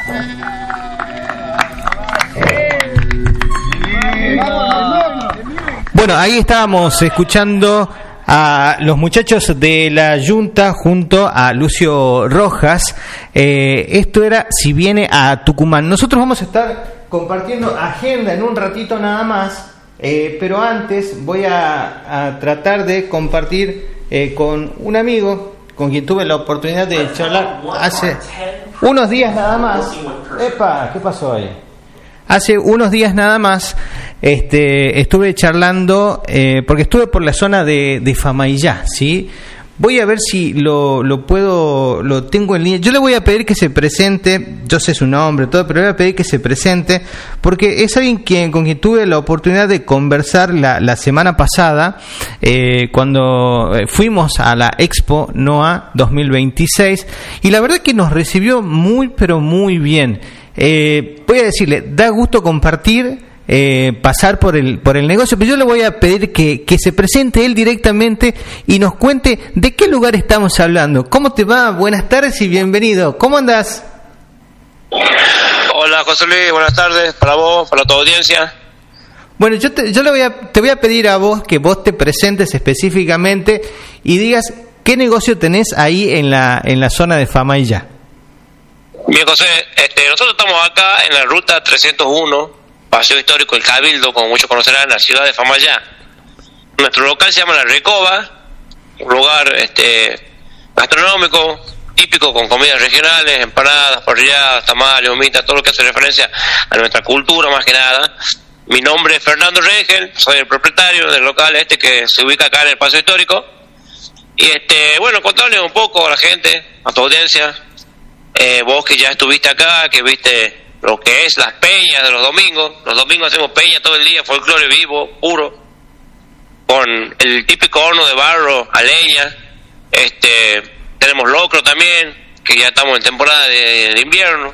Bueno, ahí estábamos escuchando a los muchachos de la Junta junto a Lucio Rojas. Esto era Si viene a Tucumán. Nosotros vamos a estar compartiendo agenda en un ratito nada más, pero antes voy a tratar de compartir con un amigo con quien tuve la oportunidad de charlar hace unos días nada más. ¡Epa! ¿Qué pasó ahí? Hace unos días nada más estuve charlando, porque estuve por la zona de Famaillá, ¿sí? Voy a ver si lo tengo en línea. Yo le voy a pedir que se presente, yo sé su nombre, todo, pero le voy a pedir que se presente, porque es alguien con quien tuve la oportunidad de conversar la semana pasada, cuando fuimos a la Expo NOA 2026, y la verdad que nos recibió muy, pero muy bien. Voy a decirle, da gusto compartir, pasar por el negocio, pero yo le voy a pedir que se presente él directamente y nos cuente de qué lugar estamos hablando. ¿Cómo te va? Buenas tardes y bienvenido. ¿Cómo andás? Hola José Luis, buenas tardes para vos, para tu audiencia. Bueno, yo te voy a pedir a vos que vos te presentes específicamente y digas qué negocio tenés ahí en la zona de Famaillá. Bien, José, nosotros estamos acá en la ruta 301, Paseo Histórico El Cabildo, como muchos conocerán, en la ciudad de Famaillá. Nuestro local se llama La Recoba, un lugar gastronómico, típico, con comidas regionales, empanadas, parrilladas, tamales, humitas, todo lo que hace referencia a nuestra cultura más que nada. Mi nombre es Fernando Rengel, soy el propietario del local que se ubica acá en el Paseo Histórico. Y bueno, contarles un poco a la gente, a tu audiencia, vos que ya estuviste acá, que viste lo que es las peñas de los domingos. Los domingos hacemos peña todo el día, folclore vivo, puro, con el típico horno de barro a leña. Tenemos locro también, que ya estamos en temporada de invierno.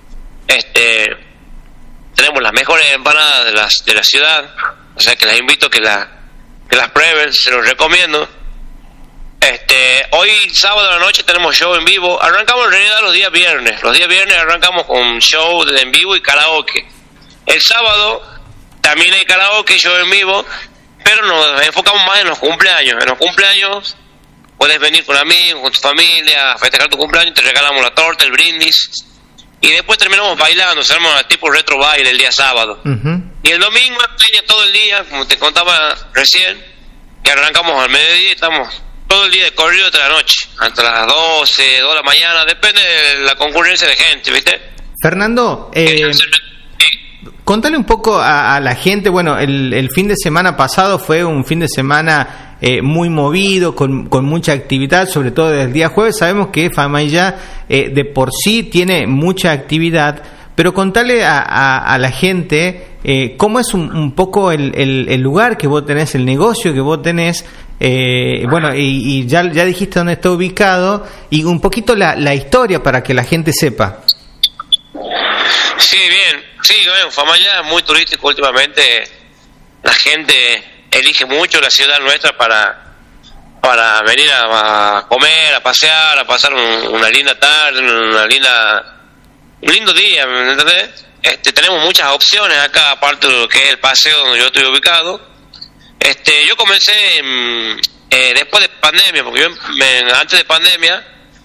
Tenemos las mejores empanadas de la ciudad, o sea que las invito a que las prueben, se los recomiendo. Hoy sábado a la noche tenemos show en vivo. Arrancamos en realidad los días viernes. Los días viernes arrancamos con show en vivo y karaoke. El sábado también hay karaoke, show en vivo, pero nos enfocamos más en los cumpleaños. En los cumpleaños puedes venir con amigos, con tu familia, a festejar tu cumpleaños, te regalamos la torta, el brindis, y después terminamos bailando, hacemos tipo retro baile el día sábado. Uh-huh. Y el domingo peña todo el día, como te contaba recién, que arrancamos al mediodía y estamos todo el día de corrido hasta la noche, hasta las 12, 2 de la mañana, depende de la concurrencia de gente, ¿viste? Fernando, contale un poco a la gente. Bueno, el fin de semana pasado fue un fin de semana muy movido, con mucha actividad, sobre todo desde el día jueves. Sabemos que Famaillá de por sí tiene mucha actividad, pero contale a la gente cómo es un poco el lugar que vos tenés, el negocio que vos tenés. Bueno, y ya dijiste dónde está ubicado, y un poquito la historia para que la gente sepa. Sí, bien. Sí, bueno, Famaillá es muy turístico últimamente. La gente elige mucho la ciudad nuestra para venir a comer, a pasear, a pasar una linda tarde, un lindo día, ¿me entendés? Tenemos muchas opciones acá, aparte de lo que es el paseo donde yo estoy ubicado. Yo comencé después de pandemia, porque yo antes de pandemia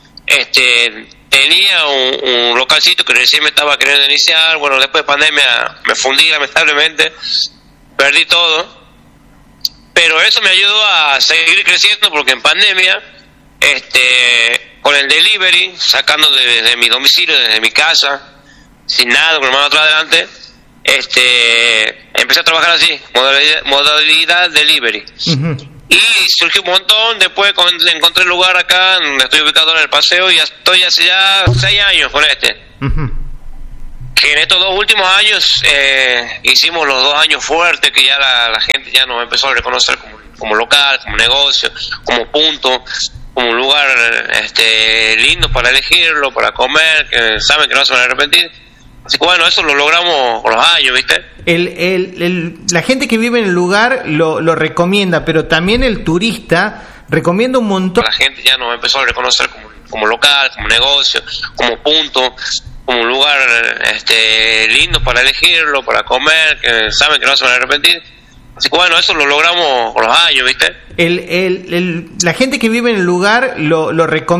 tenía un localcito que recién me estaba queriendo iniciar. Bueno, después de pandemia me fundí lamentablemente, perdí todo, pero eso me ayudó a seguir creciendo, porque en pandemia con el delivery, sacando desde mi domicilio, desde mi casa, sin nada, con mano atrás adelante, empecé a trabajar así, modalidad delivery. Uh-huh. Y surgió un montón. Después encontré el lugar acá donde estoy ubicado en el paseo, y estoy hace ya 6 años con uh-huh. Que en estos 2 últimos años hicimos los 2 años fuertes, que ya la gente ya nos empezó a reconocer como local, como negocio, como punto, como un lugar lindo para elegirlo, para comer, que saben que no se van a arrepentir. Así que bueno, eso lo logramos con los años, ¿viste? La gente que vive en el lugar lo recomienda, pero también el turista recomienda un montón. La gente ya nos empezó a reconocer como local, como negocio, como punto, como un lugar lindo para elegirlo, para comer, que saben que no se van a arrepentir. Así que bueno, eso lo logramos con los años, ¿viste? La gente que vive en el lugar lo recomienda.